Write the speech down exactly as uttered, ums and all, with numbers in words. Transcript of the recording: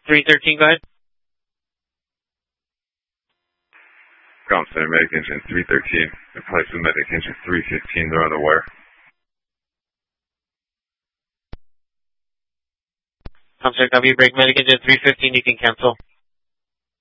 three thirteen, go ahead. Ground Center, Medic Engine three thirteen. Replace with Medic Engine three fifteen, they're on the wire. I'm sorry, copy, break Medic Engine three fifteen, you can cancel.